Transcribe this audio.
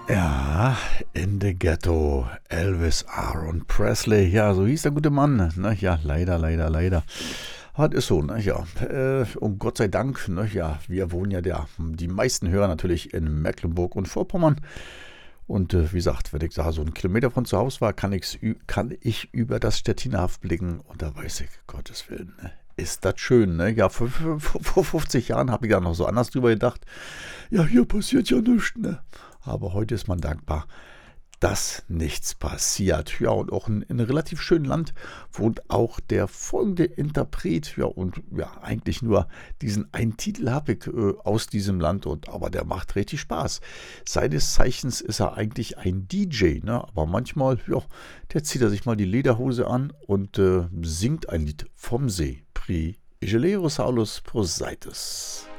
Ja, in the Ghetto, Elvis Aaron Presley, ja, so hieß der gute Mann, ne, ja, leider, leider, leider. Das ist so, ne, ja, und Gott sei Dank, ne, ja, wir wohnen ja die meisten Hörer natürlich in Mecklenburg und Vorpommern. Und wie gesagt, wenn ich da so einen Kilometer von zu Hause war, kann ich über das Stettiner blicken und da weiß ich, Gottes Willen, ne, ist das schön, ne? Ja, vor 50 Jahren habe ich da noch so anders drüber gedacht. Ja, hier passiert ja nichts, ne? Aber heute ist man dankbar, dass nichts passiert. Ja, und auch in einem relativ schönen Land wohnt auch der folgende Interpret. Ja, und ja, eigentlich nur diesen einen Titel habe ich aus diesem Land, aber der macht richtig Spaß. Seines Zeichens ist er eigentlich ein DJ, ne? Aber manchmal, ja, der zieht er sich mal die Lederhose an und singt ein Lied vom See. Pri Igelerosaurus prosaitis.